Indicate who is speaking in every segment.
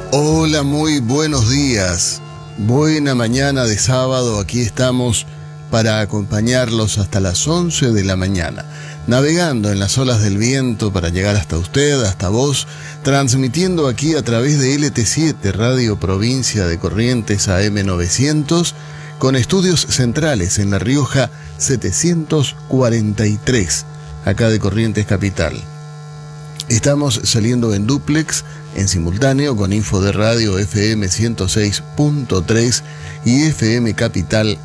Speaker 1: Hola, muy buenos días. Buena mañana de sábado. Aquí estamos para acompañarlos hasta las 11 de la mañana, navegando en las olas del viento para llegar hasta usted, hasta vos, transmitiendo aquí a través de LT7, Radio Provincia de Corrientes AM 900, con estudios centrales en La Rioja 743, acá de Corrientes Capital. Estamos saliendo en dúplex, en simultáneo, con info de radio FM 106.3 y FM Capital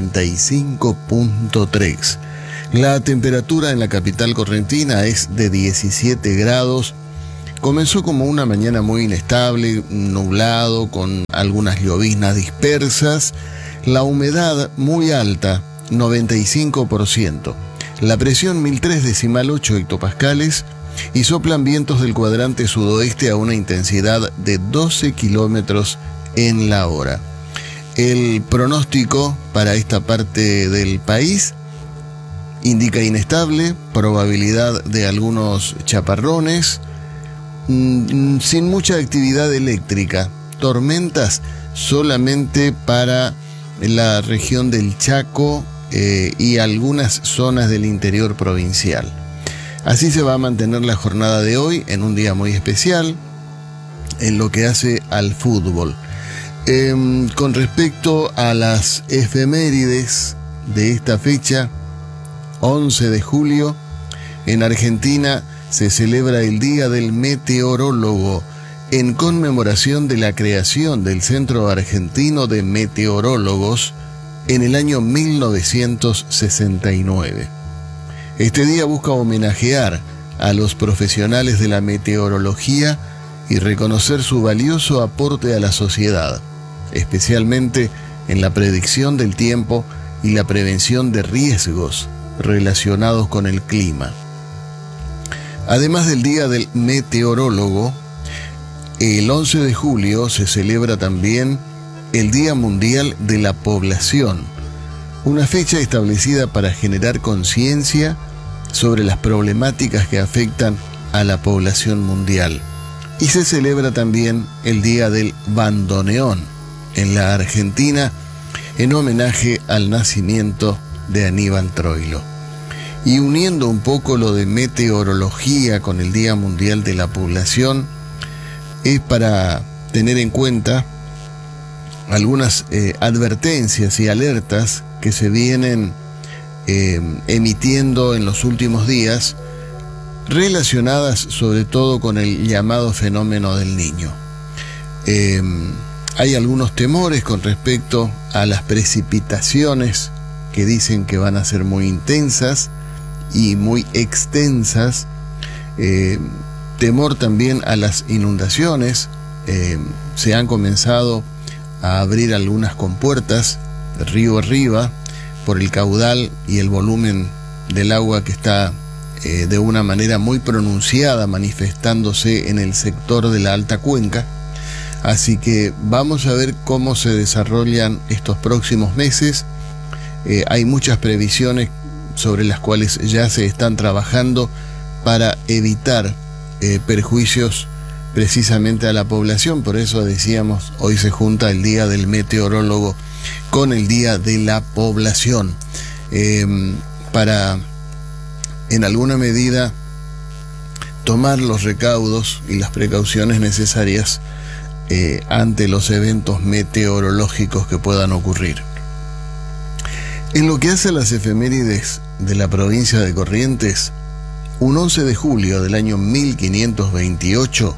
Speaker 1: 95.3. La temperatura en la capital correntina es de 17 grados. Comenzó como una mañana muy inestable, nublado, con algunas lloviznas dispersas. La humedad muy alta, 95%. La presión 1003,8 hectopascales. Y soplan vientos del cuadrante sudoeste a una intensidad de 12 kilómetros en la hora. El pronóstico para esta parte del país indica inestable, probabilidad de algunos chaparrones, sin mucha actividad eléctrica, tormentas solamente para la región del Chaco y algunas zonas del interior provincial. Así se va a mantener la jornada de hoy, en un día muy especial, en lo que hace al fútbol. Con respecto a las efemérides de esta fecha, 11 de julio, en Argentina se celebra el Día del Meteorólogo, en conmemoración de la creación del Centro Argentino de Meteorólogos en el año 1969. Este día busca homenajear a los profesionales de la meteorología y reconocer su valioso aporte a la sociedad, especialmente en la predicción del tiempo y la prevención de riesgos relacionados con el clima. Además del Día del Meteorólogo, el 11 de julio se celebra también el Día Mundial de la Población, una fecha establecida para generar conciencia sobre las problemáticas que afectan a la población mundial. Y se celebra también el Día del Bandoneón en la Argentina, en homenaje al nacimiento de Aníbal Troilo. Y uniendo un poco lo de meteorología con el Día Mundial de la Población, es para tener en cuenta algunas advertencias y alertas que se vienen emitiendo en los últimos días, relacionadas sobre todo con el llamado fenómeno del Niño. Hay algunos temores con respecto a las precipitaciones que dicen que van a ser muy intensas y muy extensas. Temor también a las inundaciones. Se han comenzado a abrir algunas compuertas río arriba por el caudal y el volumen del agua que está de una manera muy pronunciada manifestándose en el sector de la alta cuenca. Así que vamos a ver cómo se desarrollan estos próximos meses. Hay muchas previsiones sobre las cuales ya se están trabajando para evitar perjuicios precisamente a la población. Por eso decíamos, hoy se junta el Día del Meteorólogo con el Día de la Población, para en alguna medida tomar los recaudos y las precauciones necesarias ante los eventos meteorológicos que puedan ocurrir. En lo que hace a las efemérides de la provincia de Corrientes, un 11 de julio del año 1528,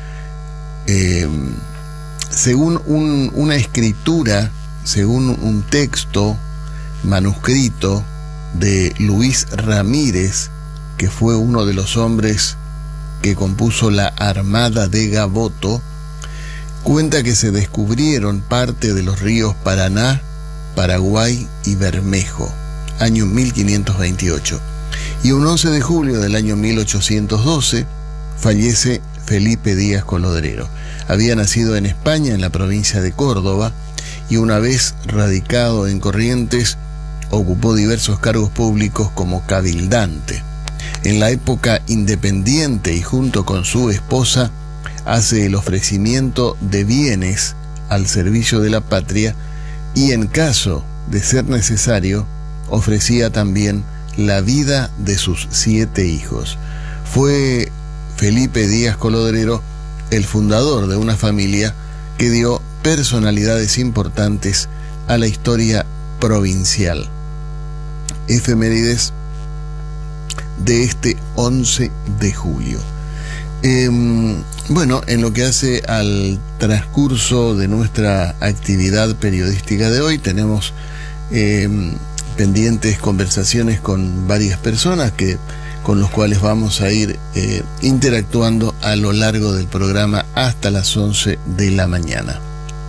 Speaker 1: según una escritura, según un texto manuscrito de Luis Ramírez, que fue uno de los hombres que compuso la Armada de Gaboto, cuenta que se descubrieron parte de los ríos Paraná, Paraguay y Bermejo, año 1528. Y un 11 de julio del año 1812 fallece Felipe Díaz Colodrero. Había nacido en España, en la provincia de Córdoba, y una vez radicado en Corrientes, ocupó diversos cargos públicos como cabildante. En la época independiente y junto con su esposa, hace el ofrecimiento de bienes al servicio de la patria y, en caso de ser necesario, ofrecía también la vida de sus 7 hijos. Fue Felipe Díaz Colodrero el fundador de una familia que dio personalidades importantes a la historia provincial. Efemérides de este 11 de julio. Bueno, en lo que hace al transcurso de nuestra actividad periodística de hoy, tenemos pendientes conversaciones con varias personas con los cuales vamos a ir interactuando a lo largo del programa hasta las 11 de la mañana.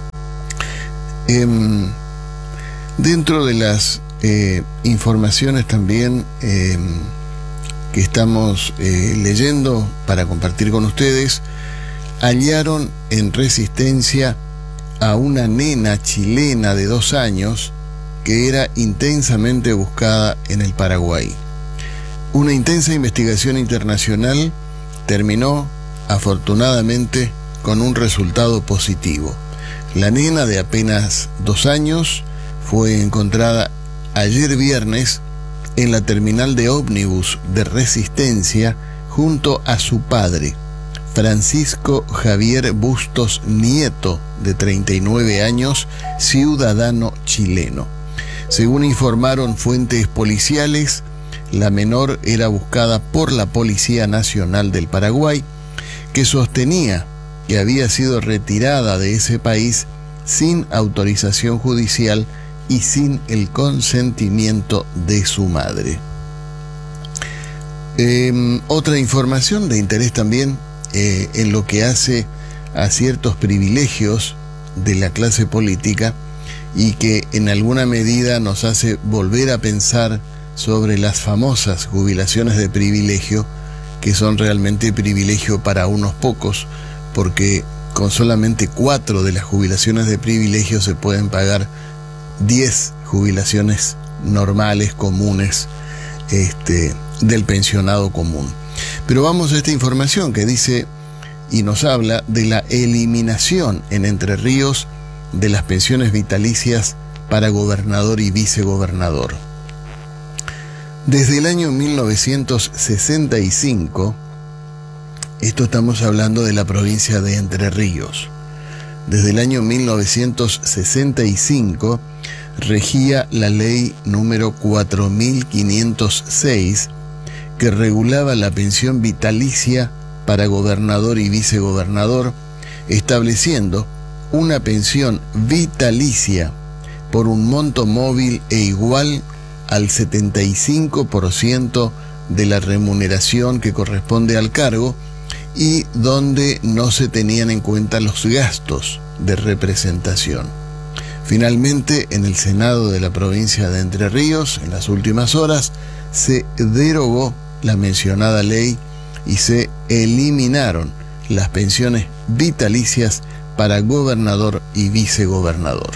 Speaker 1: Dentro de las informaciones también que estamos leyendo para compartir con ustedes, hallaron en Resistencia a una nena chilena de 2 años que era intensamente buscada en el Paraguay. Una intensa investigación internacional terminó, afortunadamente, con un resultado positivo. La nena de apenas 2 años fue encontrada ayer viernes en la terminal de ómnibus de Resistencia junto a su padre, Francisco Javier Bustos Nieto, de 39 años, ciudadano chileno. Según informaron fuentes policiales, la menor era buscada por la Policía Nacional del Paraguay, que sostenía que había sido retirada de ese país sin autorización judicial y sin el consentimiento de su madre. Otra información de interés también en lo que hace a ciertos privilegios de la clase política y que en alguna medida nos hace volver a pensar sobre las famosas jubilaciones de privilegio, que son realmente privilegio para unos pocos, porque con solamente 4 de las jubilaciones de privilegio se pueden pagar 10 jubilaciones normales, comunes, del pensionado común. Pero vamos a esta información que dice y nos habla de la eliminación en Entre Ríos de las pensiones vitalicias para gobernador y vicegobernador. Desde el año 1965, esto estamos hablando de la provincia de Entre Ríos, desde el año 1965 regía la ley número 4506 que regulaba la pensión vitalicia para gobernador y vicegobernador, estableciendo una pensión vitalicia por un monto móvil e igual al 75% de la remuneración que corresponde al cargo y donde no se tenían en cuenta los gastos de representación. Finalmente, en el Senado de la provincia de Entre Ríos, en las últimas horas, se derogó la mencionada ley y se eliminaron las pensiones vitalicias para gobernador y vicegobernador.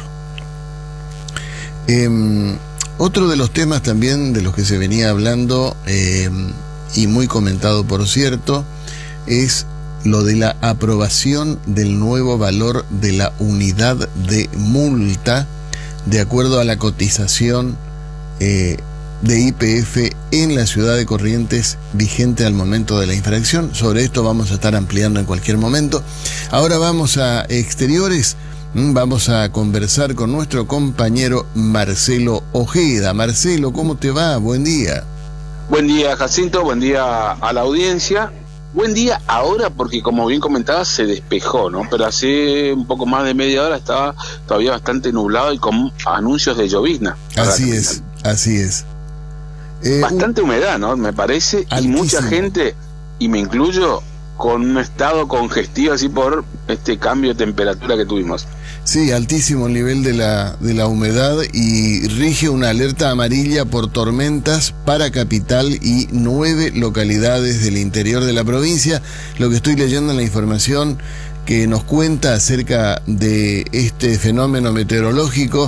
Speaker 1: Otro de los temas también de los que se venía hablando, y muy comentado por cierto, es lo de la aprobación del nuevo valor de la unidad de multa de acuerdo a la cotización de YPF en la ciudad de Corrientes vigente al momento de la infracción. Sobre esto vamos a estar ampliando en cualquier momento. Ahora vamos a exteriores. Vamos a conversar con nuestro compañero Marcelo Ojeda. Marcelo, ¿cómo te va? Buen día.
Speaker 2: Buen día, Jacinto. Buen día a la audiencia. Buen día ahora porque, como bien comentabas, se despejó, ¿no? Pero hace un poco más de media hora estaba todavía bastante nublado y con anuncios de llovizna.
Speaker 1: Así es, así es.
Speaker 2: Bastante humedad, ¿no? Me parece. Altísimo. Y mucha gente, y me incluyo, con un estado congestivo así por este cambio de temperatura que tuvimos.
Speaker 1: Sí, altísimo el nivel de la humedad y rige una alerta amarilla por tormentas para capital y 9 localidades del interior de la provincia. Lo que estoy leyendo en la información que nos cuenta acerca de este fenómeno meteorológico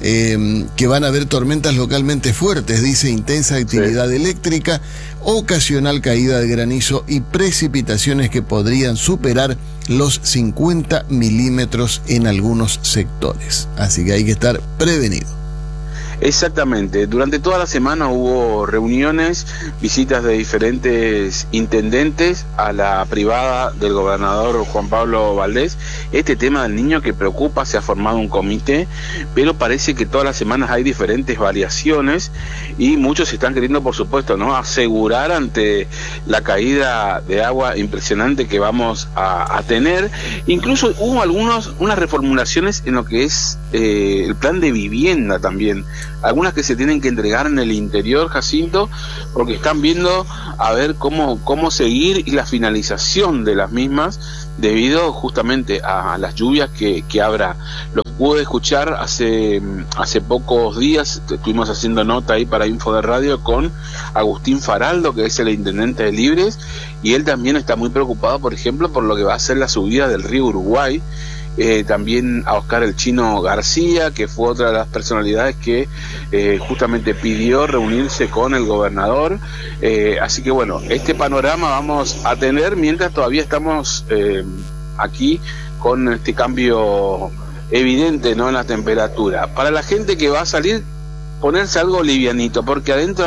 Speaker 1: que van a haber tormentas localmente fuertes, dice, intensa actividad eléctrica, ocasional caída de granizo y precipitaciones que podrían superar los 50 milímetros en algunos sectores. Así que hay que estar prevenido.
Speaker 2: Exactamente, durante toda la semana hubo reuniones, visitas de diferentes intendentes a la privada del gobernador Juan Pablo Valdés. Este tema del niño que preocupa, se ha formado un comité, pero parece que todas las semanas hay diferentes variaciones y muchos están queriendo, por supuesto, ¿no?, asegurar ante la caída de agua impresionante que vamos a tener. Incluso hubo unas reformulaciones en lo que es el plan de vivienda también. Algunas que se tienen que entregar en el interior, Jacinto, porque están viendo a ver cómo seguir y la finalización de las mismas debido justamente a las lluvias que habrá. Lo pude escuchar hace pocos días, estuvimos haciendo nota ahí para Info de Radio con Agustín Faraldo, que es el intendente de Libres, y él también está muy preocupado, por ejemplo, por lo que va a ser la subida del río Uruguay. También a Oscar el Chino García, que fue otra de las personalidades que justamente pidió reunirse con el gobernador. Así que bueno, este panorama vamos a tener mientras todavía estamos aquí con este cambio evidente, ¿no?, en la temperatura. Para la gente que va a salir, ponerse algo livianito, porque adentro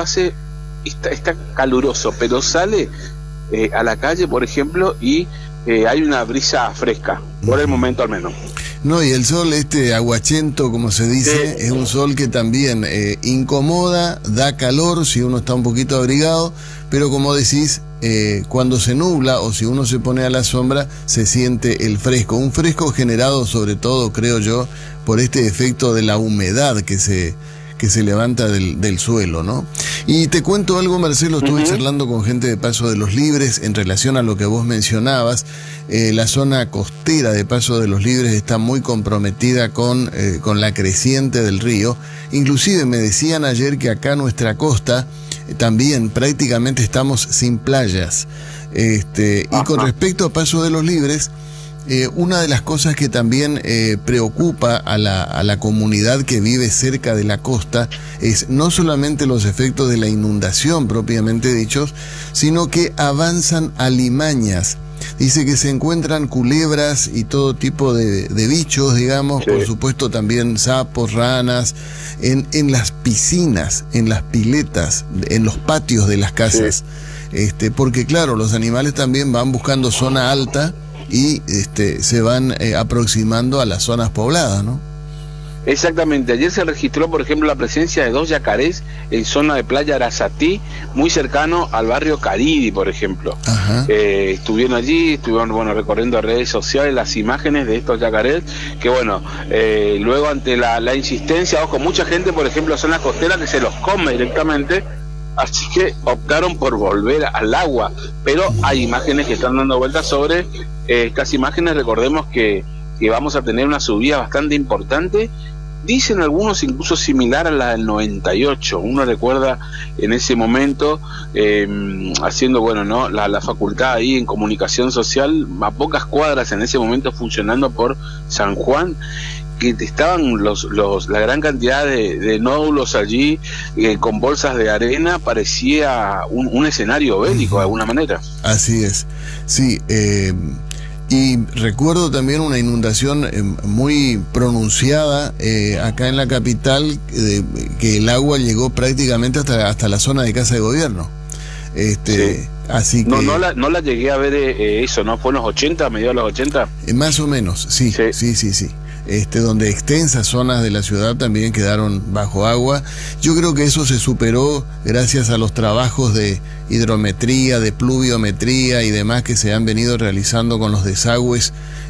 Speaker 2: está caluroso, pero sale a la calle, por ejemplo, y hay una brisa fresca, por el momento al menos.
Speaker 1: No, y el sol aguachento, como se dice, es un sol que también incomoda, da calor si uno está un poquito abrigado, pero como decís, cuando se nubla o si uno se pone a la sombra, se siente el fresco. Un fresco generado sobre todo, creo yo, por este efecto de la humedad que se levanta del suelo, ¿no? Y te cuento algo, Marcelo, estuve charlando con gente de Paso de los Libres en relación a lo que vos mencionabas. La zona costera de Paso de los Libres está muy comprometida con la creciente del río. Inclusive me decían ayer que acá nuestra costa también prácticamente estamos sin playas. Y con respecto a Paso de los Libres, una de las cosas que también preocupa a la comunidad que vive cerca de la costa es no solamente los efectos de la inundación propiamente dichos, sino que avanzan alimañas. Dice que se encuentran culebras y todo tipo de bichos, digamos, por supuesto también sapos, ranas, en las piscinas, en las piletas, en los patios de las casas. Porque claro, los animales también van buscando zona alta y se van aproximando a las zonas pobladas, ¿no?
Speaker 2: Exactamente, ayer se registró, por ejemplo, la presencia de 2 yacarés en zona de Playa Arasatí, muy cercano al barrio Caridi, por ejemplo. Estuvieron allí, recorriendo redes sociales las imágenes de estos yacarés, que luego ante la insistencia, mucha gente, por ejemplo, zonas costeras que se los come directamente, así que optaron por volver al agua, pero hay imágenes que están dando vueltas sobre estas imágenes. Recordemos que vamos a tener una subida bastante importante, dicen algunos incluso similar a la del 98. Uno recuerda en ese momento haciendo la facultad ahí en comunicación social, a pocas cuadras en ese momento funcionando por San Juan, que estaban la gran cantidad de nódulos allí con bolsas de arena. Parecía un escenario bélico de alguna manera.
Speaker 1: Así es, sí. Y recuerdo también una inundación muy pronunciada acá en la capital, que el agua llegó prácticamente hasta la zona de Casa de Gobierno. Así que
Speaker 2: no la llegué a ver eso, ¿no? ¿Fue en los 80, mediados de los 80?
Speaker 1: Más o menos, sí. Donde extensas zonas de la ciudad también quedaron bajo agua. Yo creo que eso se superó gracias a los trabajos de hidrometría, de pluviometría y demás que se han venido realizando con los desagües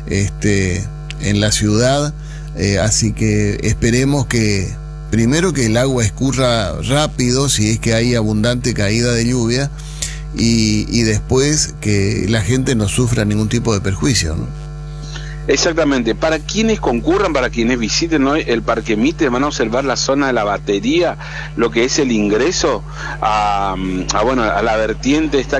Speaker 1: en la ciudad. Así que esperemos que primero que el agua escurra rápido si es que hay abundante caída de lluvia, y después que la gente no sufra ningún tipo de perjuicio, ¿no?
Speaker 2: Exactamente. Para quienes concurran, para quienes visiten hoy el Parque Mitre, van a observar la zona de la batería, lo que es el ingreso a la vertiente esta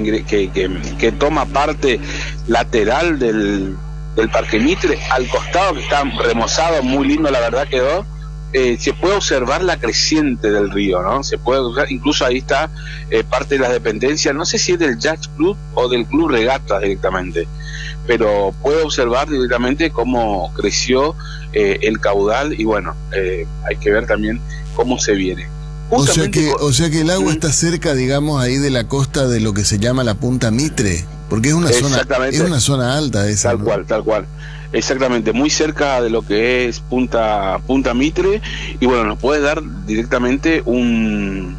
Speaker 2: que toma parte lateral del Parque Mitre, al costado, que está remozado, muy lindo, la verdad quedó. se puede observar la creciente del río, ¿no? Se puede observar, incluso ahí está parte de las dependencias, no sé si es del Yacht Club o del Club Regatas directamente, pero puede observar directamente cómo creció el caudal y bueno, hay que ver también cómo se viene.
Speaker 1: O sea que el agua está cerca, digamos, ahí de la costa de lo que se llama la Punta Mitre, porque es una zona alta esa.
Speaker 2: Tal cual, tal cual. Exactamente, muy cerca de lo que es Punta Mitre, y bueno, nos puede dar directamente un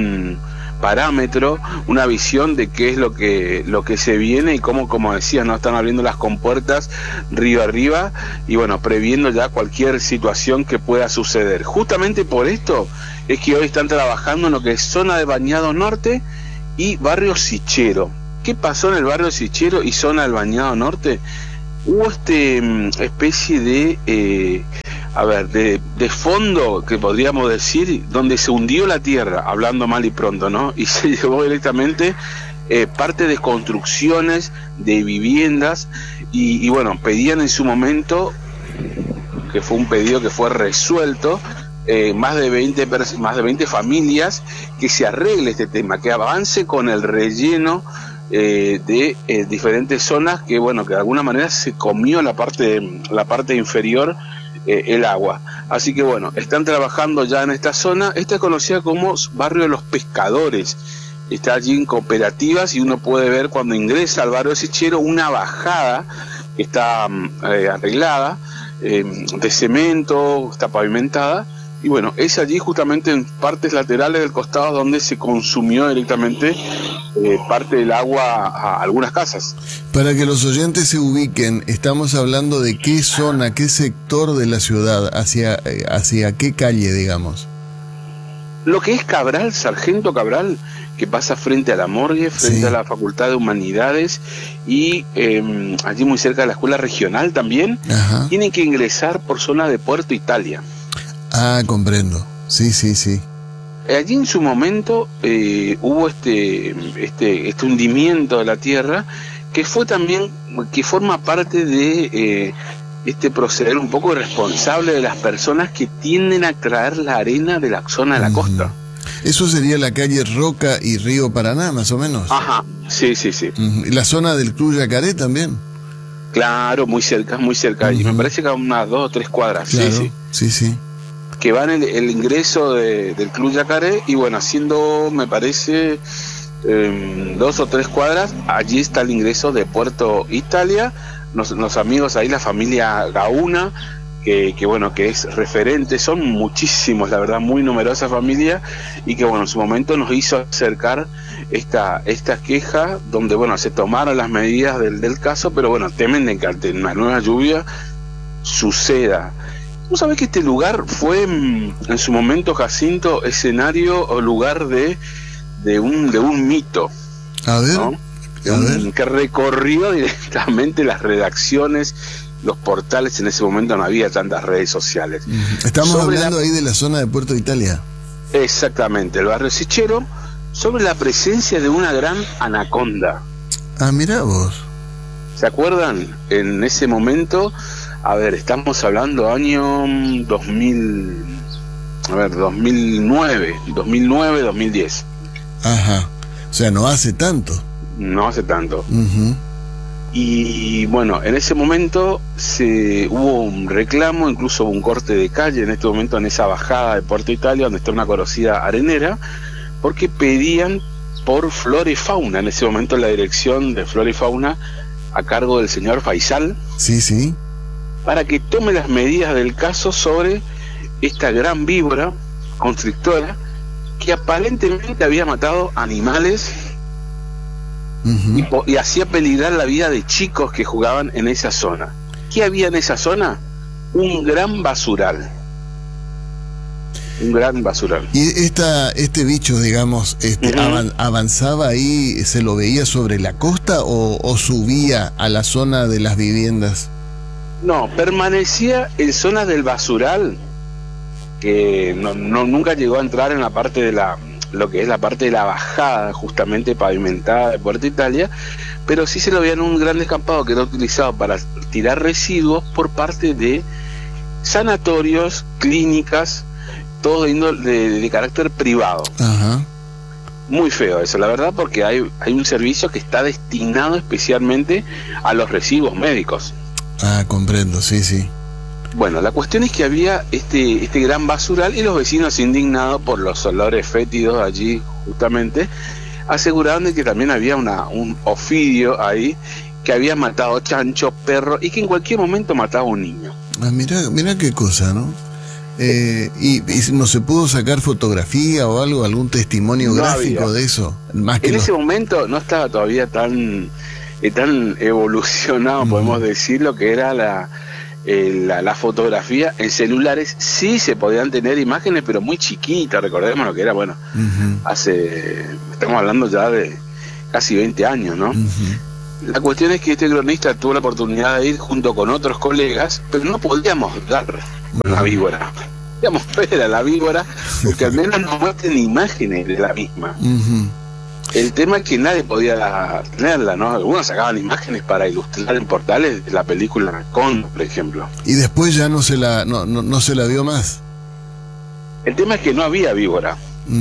Speaker 2: parámetro, una visión de qué es lo que se viene y cómo, como decías, no están abriendo las compuertas río arriba y bueno, previendo ya cualquier situación que pueda suceder. Justamente por esto es que hoy están trabajando en lo que es zona de Bañado Norte y barrio Sichero. ¿Qué pasó en el barrio Sichero y zona del Bañado Norte? Hubo especie de de fondo, que podríamos decir, donde se hundió la tierra, hablando mal y pronto, ¿no? Y se llevó directamente parte de construcciones, de viviendas, y bueno, pedían en su momento, que fue un pedido que fue resuelto, más de 20 familias, que se arregle este tema, que avance con el relleno de diferentes zonas, que bueno, que de alguna manera se comió la parte inferior el agua. Así que bueno, están trabajando ya en esta zona. Esta es conocida como Barrio de los Pescadores. Está allí en cooperativas y uno puede ver cuando ingresa al barrio Sichero una bajada que está arreglada, de cemento, está pavimentada. Y bueno, es allí justamente en partes laterales del costado donde se consumió directamente parte del agua a algunas casas.
Speaker 1: Para que los oyentes se ubiquen, estamos hablando de qué zona, qué sector de la ciudad, hacia qué calle, digamos.
Speaker 2: Lo que es Cabral, Sargento Cabral, que pasa frente a la morgue, frente a la Facultad de Humanidades y allí muy cerca de la Escuela Regional también. Ajá. Tienen que ingresar por zona de Puerto Italia.
Speaker 1: Ah, comprendo. Sí.
Speaker 2: Allí en su momento hubo este hundimiento de la tierra, que fue también, que forma parte de este proceder un poco irresponsable de las personas que tienden a traer la arena de la zona de la costa.
Speaker 1: Eso sería la calle Roca y Río Paraná, más o menos.
Speaker 2: Ajá, sí.
Speaker 1: ¿La zona del Club Yacaré también?
Speaker 2: Claro, muy cerca, y me parece que a unas 2 o 3 cuadras.
Speaker 1: Claro, sí.
Speaker 2: Que van el ingreso del Club Yacaré y bueno, haciendo, me parece, 2 o 3 cuadras, allí está el ingreso de Puerto Italia. Los amigos ahí, la familia Gauna, que bueno, que es referente, son muchísimos, la verdad, muy numerosa familia, y que bueno, en su momento nos hizo acercar esta queja, donde bueno, se tomaron las medidas del caso, pero bueno, temen de que ante una nueva lluvia suceda. ¿Vos sabés que este lugar fue en su momento, Jacinto, escenario o lugar de un mito?
Speaker 1: A ver,
Speaker 2: ¿no? Que recorrió directamente las redacciones, los portales. En ese momento no había tantas redes sociales.
Speaker 1: Estamos hablando ahí de la zona de Puerto Italia.
Speaker 2: Exactamente, el barrio Sichero, sobre la presencia de una gran anaconda. Ah,
Speaker 1: mirá vos.
Speaker 2: ¿Se acuerdan? En ese momento, a ver, estamos hablando año 2009, 2010.
Speaker 1: Ajá, o sea, no hace tanto.
Speaker 2: No hace tanto. Y bueno, en ese momento hubo un reclamo, incluso un corte de calle en este momento en esa bajada de Puerto Italia, donde está una conocida arenera, porque pedían por flora y fauna, en ese momento la dirección de flora y fauna a cargo del señor Faisal.
Speaker 1: Sí.
Speaker 2: Para que tome las medidas del caso sobre esta gran víbora constrictora que aparentemente había matado animales y hacía peligrar la vida de chicos que jugaban en esa zona. ¿Qué había en esa zona? Un gran basural. Y
Speaker 1: este bicho, digamos, avanzaba ahí, ¿se lo veía sobre la costa o subía a la zona de las viviendas?
Speaker 2: No, permanecía en zonas del basural, que nunca llegó a entrar en la parte de lo que es la parte de la bajada justamente pavimentada de Puerto Italia, pero sí se lo veía en un gran descampado que era utilizado para tirar residuos por parte de sanatorios, clínicas, todo de carácter privado.
Speaker 1: Ajá.
Speaker 2: Muy feo eso, la verdad, porque hay un servicio que está destinado especialmente a los residuos médicos.
Speaker 1: Ah, comprendo, sí, sí.
Speaker 2: Bueno, la cuestión es que había este gran basural y los vecinos, indignados por los olores fétidos allí justamente, aseguraron de que también había un ofidio ahí que había matado chancho, perro y que en cualquier momento mataba a un niño.
Speaker 1: Ah, mira qué cosa, ¿no? Y no se pudo sacar fotografía o algo, algún testimonio gráfico
Speaker 2: había
Speaker 1: de eso. Más que
Speaker 2: en ese momento no estaba todavía tan evolucionado, podemos decir, lo que era la fotografía. En celulares sí se podían tener imágenes, pero muy chiquitas. Recordemos lo que era, bueno, estamos hablando ya de casi 20 años, ¿no? La cuestión es que este cronista tuvo la oportunidad de ir junto con otros colegas, pero no podíamos dar con la víbora. Podíamos ver a la víbora, porque al menos nos muestren imágenes de la misma. El tema es que nadie podía tenerla, ¿no? Algunos sacaban imágenes para ilustrar en portales de la película Con, por ejemplo.
Speaker 1: Y después ya no se la vio más.
Speaker 2: El tema es que no había víbora.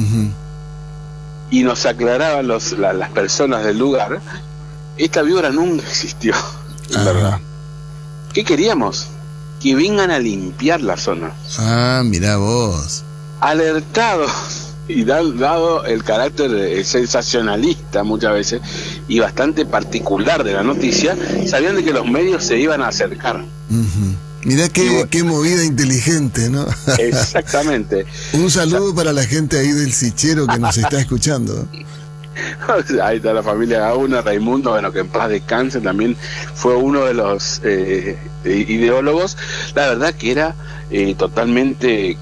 Speaker 2: Y nos aclaraban las personas del lugar, esta víbora nunca existió, en verdad. ¿Qué queríamos? Que vengan a limpiar la zona.
Speaker 1: Ah, mirá vos.
Speaker 2: Alertados y dado el carácter sensacionalista muchas veces y bastante particular de la noticia, sabían de que los medios se iban a acercar.
Speaker 1: Mirá qué movida inteligente, ¿no?
Speaker 2: Exactamente.
Speaker 1: Un saludo para la gente ahí del Sichero que nos está escuchando.
Speaker 2: Ahí está la familia Gauna, Raimundo, bueno, que en paz descanse, también fue uno de los ideólogos. La verdad que era totalmente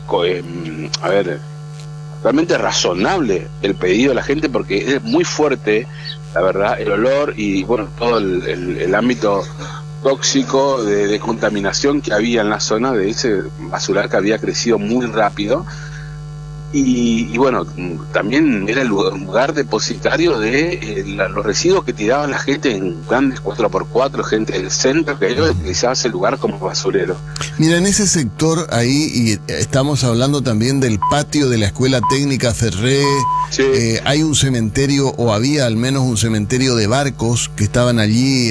Speaker 2: razonable el pedido de la gente, porque es muy fuerte, la verdad, el olor y bueno, todo el ámbito tóxico de contaminación que había en la zona de ese basural que había crecido muy rápido. Y bueno, también era el lugar depositario de los residuos que tiraban la gente en grandes 4x4, gente del centro, que ellos utilizaban ese lugar como basurero.
Speaker 1: Mira, en ese sector ahí, y estamos hablando también del patio de la Escuela Técnica Ferré, sí. Hay un cementerio, o había al menos un cementerio de barcos que estaban allí,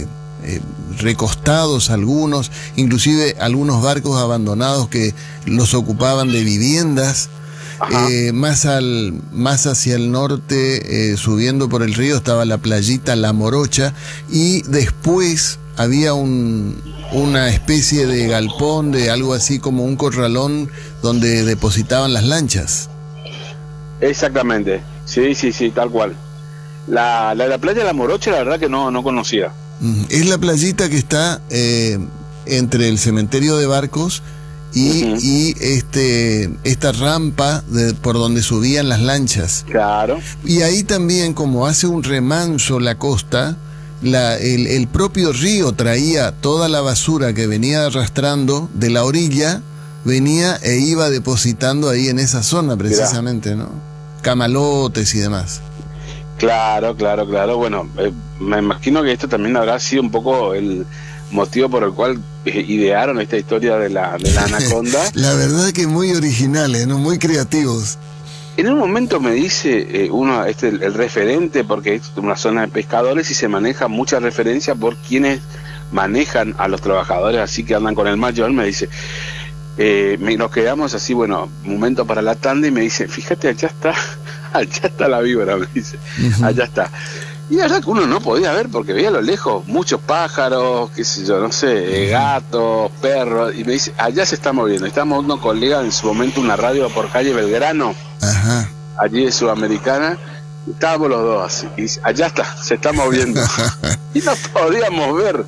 Speaker 1: recostados algunos, inclusive algunos barcos abandonados que los ocupaban de viviendas. Más hacia el norte, subiendo por el río, estaba la playita La Morocha, y después había una especie de galpón, de algo así como un corralón donde depositaban las lanchas.
Speaker 2: Exactamente, sí, tal cual. La playa La Morocha, la verdad que no conocía.
Speaker 1: Es la playita que está entre el cementerio de barcos y esta rampa por donde subían las lanchas.
Speaker 2: Claro.
Speaker 1: Y ahí también, como hace un remanso la costa, el propio río traía toda la basura que venía arrastrando de la orilla, venía e iba depositando ahí en esa zona precisamente, ¿no? Camalotes y demás. Claro.
Speaker 2: Bueno, me imagino que esto también habrá sido un poco el motivo por el cual idearon esta historia de la anaconda.
Speaker 1: La verdad que muy originales, ¿no? Muy creativos.
Speaker 2: En un momento me dice el referente, porque es una zona de pescadores y se maneja mucha referencia por quienes manejan a los trabajadores, así que andan con el mayor. Me dice, nos quedamos así, bueno, momento para la tanda, y me dice, fíjate, allá está la víbora, me dice, allá está. Y la verdad que uno no podía ver, porque veía a lo lejos muchos pájaros, qué sé yo, no sé, gatos, perros, y me dice, allá se está moviendo. Estábamos unos colegas en su momento, una radio por calle Belgrano, allí de Sudamericana, estábamos los dos así, y dice, allá se está moviendo. Y no podíamos ver,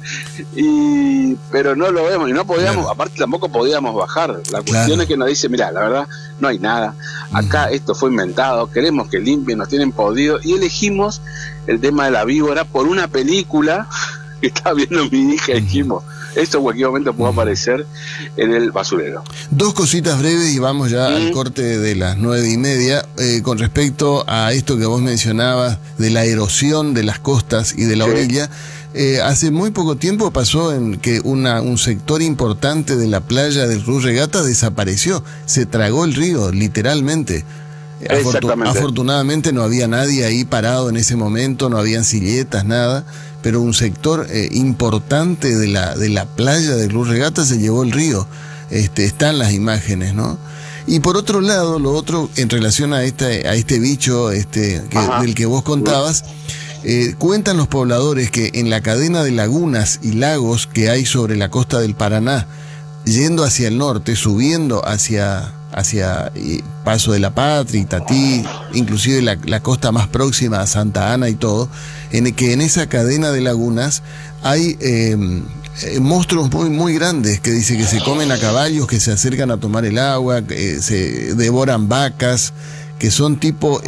Speaker 2: pero no lo vemos, y no podíamos, aparte tampoco podíamos bajar. La cuestión es que nos dice, mirá, la verdad, no hay nada, acá esto fue inventado, queremos que limpien, nos tienen podido, y elegimos el tema de la víbora por una película que estaba viendo mi hija, y dijimos, esto en cualquier momento puede aparecer en el basurero.
Speaker 1: Dos cositas breves y vamos ya al corte de las 9:30. Con respecto a esto que vos mencionabas de la erosión de las costas y de la orilla, Hace muy poco tiempo pasó en que un sector importante de la playa del Río Regata desapareció, se tragó el río, literalmente. Afortunadamente no había nadie ahí parado en ese momento, no habían silletas, nada, pero un sector importante de la playa del Río Regata se llevó el río. Están las imágenes, ¿no? Y por otro lado, lo otro en relación a este bicho del que vos contabas, cuentan los pobladores que en la cadena de lagunas y lagos que hay sobre la costa del Paraná, yendo hacia el norte, subiendo hacia Paso de la Patria, Itatí, inclusive la costa más próxima a Santa Ana y todo, que en esa cadena de lagunas hay monstruos muy, muy grandes que dice que se comen a caballos, que se acercan a tomar el agua, que se devoran vacas, que son tipo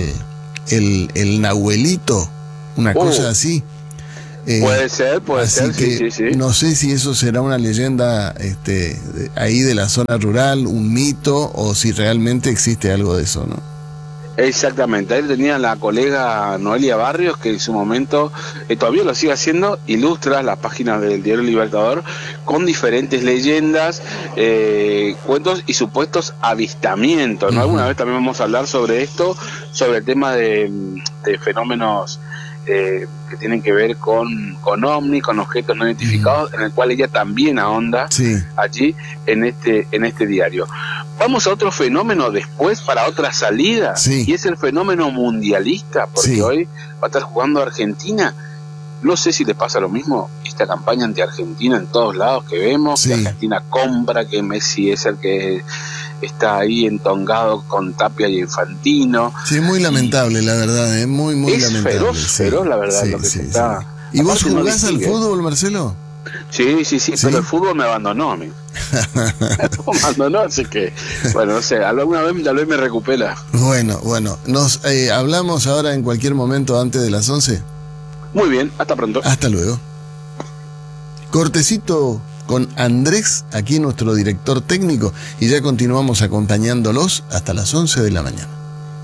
Speaker 1: el nahuelito, una cosa así.
Speaker 2: Puede ser, sí.
Speaker 1: No sé si eso será una leyenda ahí de la zona rural, un mito, o si realmente existe algo de eso, ¿no?
Speaker 2: Exactamente, ahí tenía la colega Noelia Barrios, que en su momento, todavía lo sigue haciendo, ilustra las páginas del diario Libertador con diferentes leyendas, cuentos y supuestos avistamientos, ¿no? Alguna vez también vamos a hablar sobre esto, sobre el tema de fenómenos que tienen que ver con ovnis, con objetos no identificados, en el cual ella también ahonda allí en este diario. Vamos a otro fenómeno después, para otra salida, y es el fenómeno mundialista, porque hoy va a estar jugando Argentina. No sé si le pasa lo mismo, esta campaña anti-Argentina en todos lados que vemos, que Argentina compra, que Messi es el que está ahí entongado con Tapia y Infantino.
Speaker 1: Sí, muy lamentable, la verdad, muy, muy lamentable.
Speaker 2: Es feroz, la verdad, lo que se está...
Speaker 1: ¿Y vos jugás al fútbol, Marcelo?
Speaker 2: Sí, pero el fútbol me abandonó a mí. Me abandonó, así que, bueno, no sé, alguna vez tal vez me recupera.
Speaker 1: Bueno, nos hablamos ahora en cualquier momento antes de las 11.
Speaker 2: Muy bien, hasta pronto.
Speaker 1: Hasta luego. Cortecito con Andrés, aquí nuestro director técnico, y ya continuamos acompañándolos hasta las 11 de la mañana.